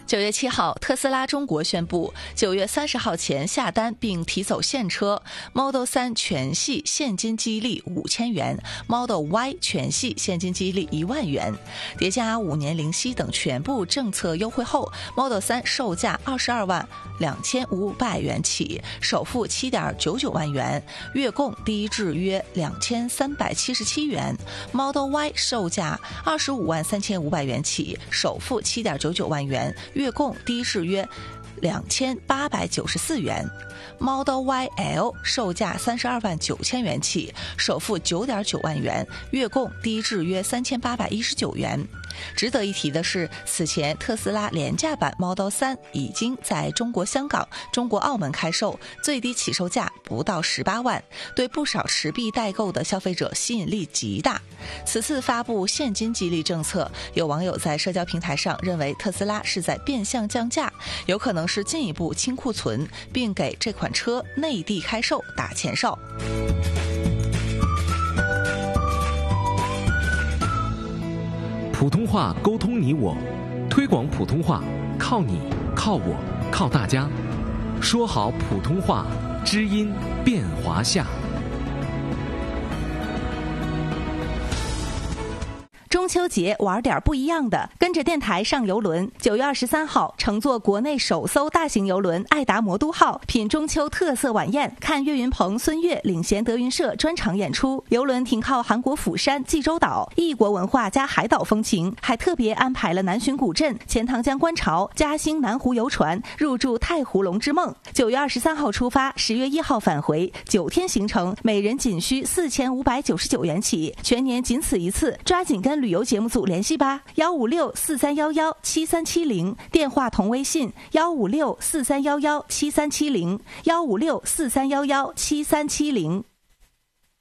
9月7号，特斯拉中国宣布，9月30号前下单并提走现车 Model 3全系现金激励5000元 ，Model Y 全系现金激励1万元。叠加5年零息等全部政策优惠后 ，Model 3售价22万2500元起，首付7.99万元，月供低至约2377元 ；Model Y 售价25万3500元起，首付7.99万元。月供低至约2894元 ，Model YL 售价32万9000元起，首付9.9万元，月供低至约3819元。值得一提的是，此前特斯拉廉价版 Model 3已经在中国香港、中国澳门开售，最低起售价不到18万，对不少持币代购的消费者吸引力极大。此次发布现金激励政策，有网友在社交平台上认为特斯拉是在变相降价，有可能是进一步清库存，并给这款车内地开售打前哨。 普通话沟通你我，推广普通话靠你靠我靠大家，说好普通话，知音变华夏。 中秋节玩点不一样的，跟着电台上游轮。9月23号，乘坐国内首艘大型游轮爱达魔都号，品中秋特色晚宴，看岳云鹏、孙越领衔德云社专场演出。游轮停靠韩国釜山、济州岛，异国文化加海岛风情，还特别安排了南浔古镇、钱塘江观潮、嘉兴南湖游船，入住太湖龙之梦。9月23号出发，10月1号返回，9天行程，每人仅需4599元起，全年仅此一次，抓紧跟旅游节目组联系吧，15643117370，电话同微信15643117370，15643117370。